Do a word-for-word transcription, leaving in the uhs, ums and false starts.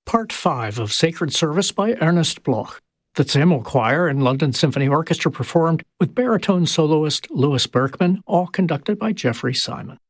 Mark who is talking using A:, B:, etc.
A: Part five of Sacred Service by Ernest Bloch. The Zimmel Choir and London Symphony Orchestra performed with baritone soloist Louis Berkman, all conducted by Jeffrey Simon.